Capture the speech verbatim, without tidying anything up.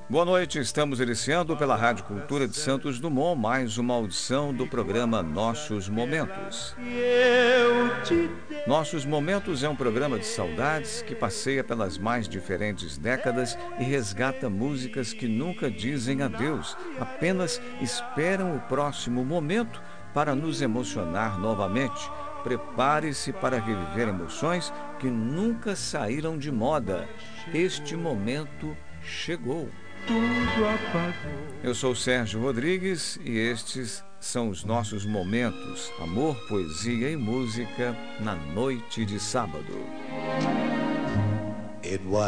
Boa noite, estamos iniciando pela Rádio Cultura de Santos Dumont mais uma audição do programa Nossos Momentos. Nossos Momentos é um programa de saudades que passeia pelas mais diferentes décadas e resgata músicas que nunca dizem adeus, apenas esperam o próximo momento para nos emocionar novamente. Prepare-se para reviver emoções que nunca saíram de moda. Este momento chegou. Eu sou Sérgio Rodrigues e estes são os nossos momentos, amor, poesia e música na noite de sábado.